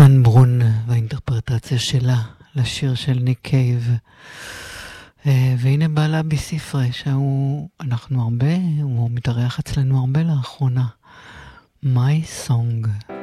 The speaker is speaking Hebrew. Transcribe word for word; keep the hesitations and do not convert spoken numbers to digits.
סוזן ברון והאינטרפרטציה שלה לשיר של ניק קייב. והנה בעלה ביסיפרה, שהוא, אנחנו הרבה, הוא מתארח אצלנו הרבה לאחרונה. My Song.